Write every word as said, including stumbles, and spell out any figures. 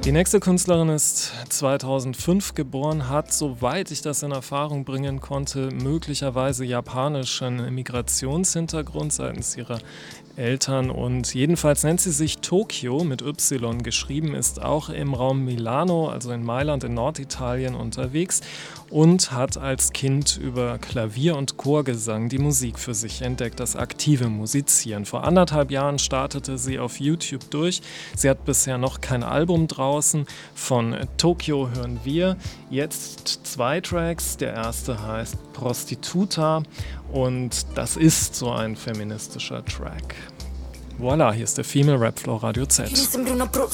Die nächste Künstlerin ist zweitausendfünf geboren, hat, soweit ich das in Erfahrung bringen konnte, möglicherweise japanischen Migrationshintergrund seitens ihrer Eltern und jedenfalls nennt sie sich Tokyo mit Y geschrieben, ist auch im Raum Milano, also in Mailand in Norditalien unterwegs und hat als Kind über Klavier und Chorgesang die Musik für sich entdeckt, das aktive Musizieren. Vor anderthalb Jahren startete sie auf YouTube durch. Sie hat bisher noch kein Album draußen. Von Tokyo hören wir jetzt zwei Tracks. Der erste heißt Prostituta und das ist so ein feministischer Track. Voilà, hier ist der Female Rap Flow Radio Z.